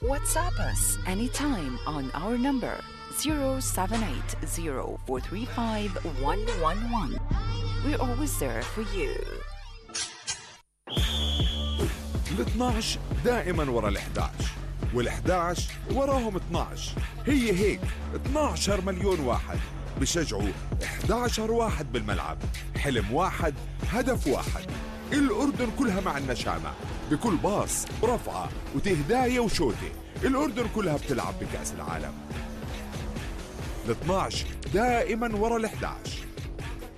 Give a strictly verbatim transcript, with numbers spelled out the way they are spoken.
WhatsApp us anytime on our number zero seven eight zero four three five one one one. We're always there for you. ال اثنعش دائما ورا ال احدعش، وال احدعش وراهم اثنعش. هي هيك اثنعش مليون واحد بشجعوا احدعش واحد بالملعب. حلم واحد، هدف واحد. الأردن كلها مع النشامة بكل باص ورفعة وتهداية وشوتة. الأردن كلها بتلعب بكأس العالم. ال اثنعش دائما ورا ال احدعش.